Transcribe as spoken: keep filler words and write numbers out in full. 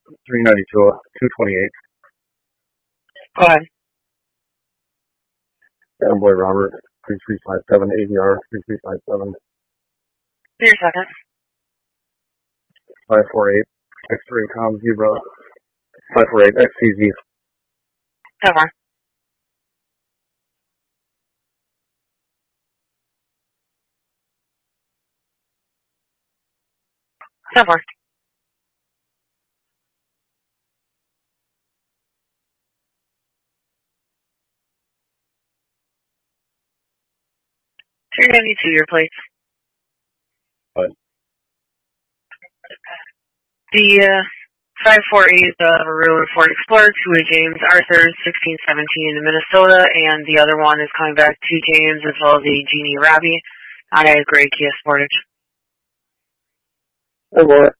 three ninety-two, two twenty-eight. Go ahead. Fanboy Robert, three three five seven, A D R, three three five seven. Your second. five four eight, X three Com Zebra, five four eight, X C Z. Ten more. Ten more. three ninety-two, your plates. What? The uh, five four eight, the Veru Ford Explorer, two-way James Arthur, sixteen seventeen in Minnesota, and the other one is coming back to James as well as a Genie Rabi on a gray Kia Sportage. Or more.